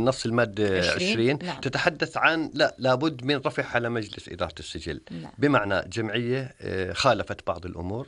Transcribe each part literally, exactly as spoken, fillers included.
النص المادة عشرين نعم. تتحدث عن لا لابد من رفعها لمجلس إدارة السجل. نعم. بمعنى جمعية خالفت بعض الأمور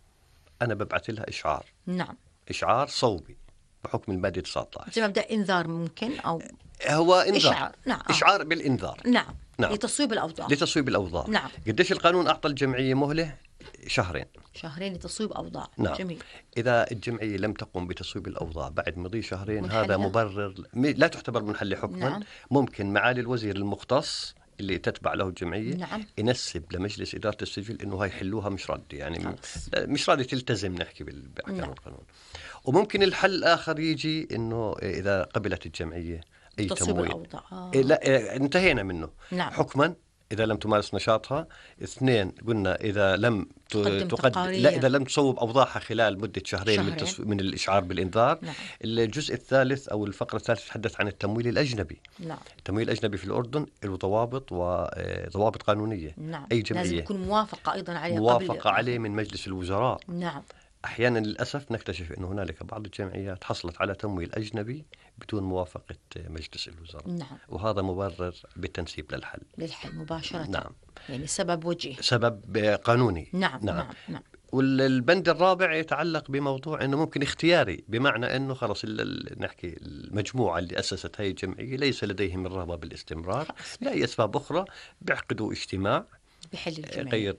أنا ببعث لها إشعار. نعم. إشعار صوبي بحكم المادة تسعة عشر. زي مبدأ إنذار ممكن أو هو إنذار. إشعار. نعم. إشعار بالإنذار. نعم. نعم. لتصويب الأوضاع. لتصويب الأوضاع. نعم. قديش القانون أعطى الجمعية مهلة؟ شهرين. شهرين لتصويب أوضاع. نعم. جميل. إذا الجمعية لم تقم بتصويب الأوضاع بعد مضي شهرين منحلة. هذا مبرر لا تعتبر منحلة حكما. نعم. ممكن معالي الوزير المختص اللي تتبع له الجمعية نعم. ينسب لمجلس إدارة السجل إنه هاي حلوها مش راضي يعني خلص. مش راضي تلتزم نحكي بأحكام نعم. القانون. وممكن الحل الآخر يجي إنه إذا قبلت الجمعية أي تصويب تمويل الأوضاع. آه. لا انتهينا منه. نعم. حكما إذا لم تمارس نشاطها. اثنين قلنا إذا لم تقدم تقدم لا إذا لم تصوب أوضاعها خلال مدة شهرين, شهرين. من, تص... من الإشعار بالإنذار. نعم. الجزء الثالث أو الفقرة الثالثة تتحدث عن التمويل الأجنبي. نعم. التمويل الأجنبي في الأردن له ضوابط وضوابط قانونية. نعم. أي جمعية لازم يكون موافقة أيضا عليه موافقة قبل عليه من مجلس الوزراء. نعم. أحيانا للأسف نكتشف أن هنالك بعض الجمعيات حصلت على تمويل أجنبي بدون موافقة مجلس الوزراء. نعم. وهذا مبرر بالتنسيب للحل. للحل مباشرة. نعم. يعني سبب وجيه. سبب قانوني. نعم. نعم. نعم. نعم. والبند الرابع يتعلق بموضوع أنه ممكن اختياري بمعنى أنه خلص نحكي المجموعة اللي أسست هاي الجمعية ليس لديهم الرغبة بالاستمرار لأي أسباب أخرى بيعقدوا اجتماع بحل الجمعية. غير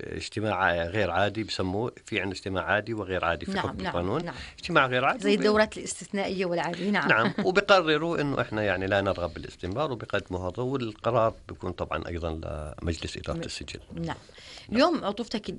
اجتماع غير عادي بسموه في عندنا اجتماع عادي وغير عادي في نعم. حكم نعم. القانون. نعم. اجتماع غير عادي زي الدورات الاستثنائية والعادية. نعم. نعم. وبقرروا انه احنا يعني لا نرغب بالاستمرار وبقدموا هذا والقرار بيكون طبعا ايضا لمجلس إدارة السجل. نعم. اليوم عطوفتك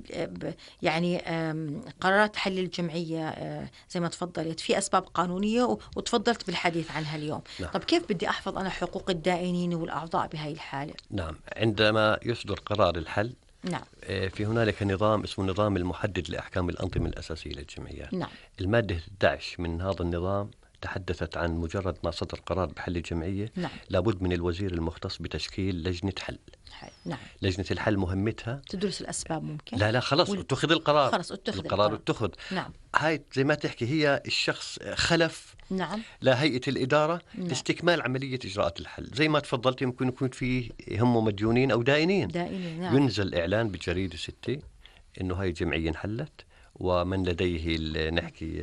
يعني قرارات حل الجمعية زي ما تفضلت في أسباب قانونية وتفضلت بالحديث عنها اليوم. نعم. طب كيف بدي أحفظ أنا حقوق الدائنين والأعضاء بهاي الحالة؟ نعم. عندما يصدر قرار الحل نعم. في هنالك نظام اسمه النظام المحدد لأحكام الأنظمة الأساسية للجمعيات. نعم. المادة أحد عشر من هذا النظام تحدثت عن مجرد ما صدر قرار بحل الجمعية. نعم. لابد من الوزير المختص بتشكيل لجنة حل. حل. نعم. لجنة الحل مهمتها تدرس الأسباب ممكن. لا لا خلاص وال... اتخذ القرار. خلاص اتخذ القرار اتخذ. نعم. هاي زي ما تحكي هي الشخص خلف. نعم. لهيئة الإدارة. نعم. لاستكمال عملية إجراءات الحل زي ما تفضلت يمكن يكون فيه هم مديونين أو دائنين. دائنين. نعم. ينزل إعلان بجريدة ستة إنه هاي جمعية انحلت ومن لديه نحكي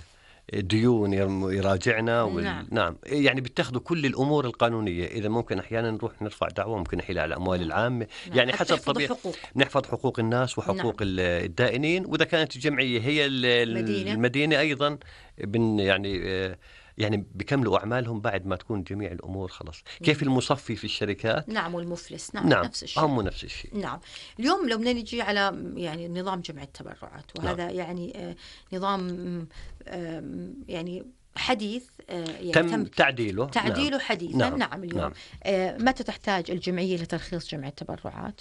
ديون يراجعنا وال... نعم. نعم يعني بتاخذوا كل الأمور القانونية. إذا ممكن أحيانا نروح نرفع دعوة ممكن نحيل على الأموال نعم. العامة. نعم. يعني حسب طبيعة حقوق. نحفظ حقوق الناس وحقوق نعم. الدائنين. وإذا كانت الجمعية هي المدينة, المدينة أيضا بن يعني يعني بيكملوا أعمالهم بعد ما تكون جميع الأمور خلاص. كيف المصفي في الشركات. نعم. والمفلس. نعم. نعم. نفس الشيء. هم نفس الشيء. نعم. اليوم لو بدنا نجي على يعني نظام جمع التبرعات وهذا نعم. يعني آه نظام آه يعني حديث آه يعني تم, تم تعديله تعديله نعم. حديثا. نعم. نعم. اليوم نعم. آه متى تحتاج الجمعية لترخيص جمع التبرعات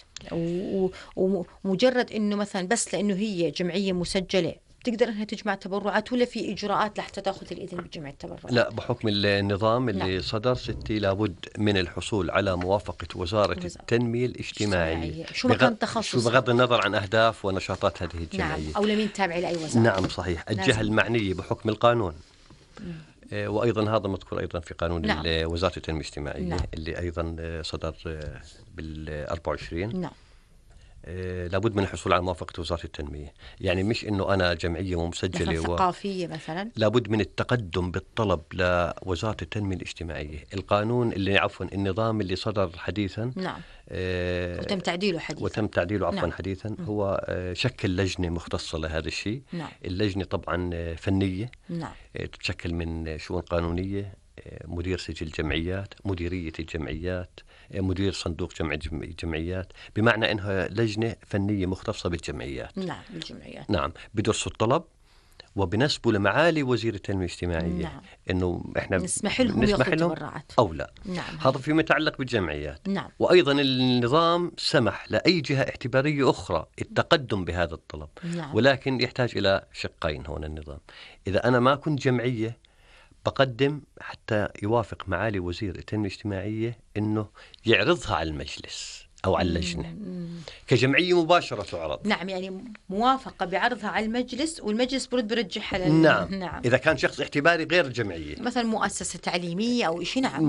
ومجرد إنه مثلا بس لأنه هي جمعية مسجلة تقدر أنها تجمع تبرعات ولا في إجراءات لحتى تأخذ الإذن بجمع التبرعات؟ لا بحكم النظام اللي نعم. صدر ستي لابد من الحصول على موافقة وزارة وز... التنمية الاجتماعية. شو ما كان تخصص شو بغض النظر عن أهداف ونشاطات هذه الجمعية. نعم. أو لمين تابع لأي وزارة. نعم صحيح. الجهة المعنية بحكم القانون. مم. وأيضا هذا مذكور أيضا في قانون نعم. وزارة التنمية الاجتماعية. نعم. اللي أيضا صدر بالأربعة وعشرين. نعم. لابد من الحصول على موافقة وزارة التنمية. يعني مش إنه أنا جمعية مسجلة مثلا ثقافية و... مثلا لابد من التقدم بالطلب لوزارة التنمية الاجتماعية. القانون اللي عفوا النظام اللي صدر حديثا. نعم. آه وتم تعديله حديثا. وتم تعديله عفوا نعم. حديثا. م. هو آه شكل لجنة مختصة لهذا الشيء. نعم. اللجنة طبعا فنية. نعم. آه تتشكل من شؤون قانونية، آه مدير سجل الجمعيات، مديرية الجمعيات، مدير صندوق جمع الجمعيات. بمعنى أنها لجنة فنية مختصة بالجمعيات. نعم. بالجمعيات. نعم. بدرسوا الطلب وبنسبوا لمعالي وزير التنمية الاجتماعية. نعم. إنه إحنا نسمح لهم نسمح لهم أو لا. نعم. هذا فيما يتعلق بالجمعيات. نعم. وأيضا النظام سمح لأي جهة اعتبارية أخرى التقدم بهذا الطلب. نعم. ولكن يحتاج إلى شقين هون النظام. إذا أنا ما كنت جمعية بقدم حتى يوافق معالي وزير التنمية الاجتماعية إنه يعرضها على المجلس أو على اللجنة كجمعية مباشرة تعرض. نعم. يعني موافقة بعرضها على المجلس والمجلس برد برجحها لل... نعم. نعم. إذا كان شخص اعتباري غير جمعية مثلا مؤسسة تعليمية أو شيء. نعم.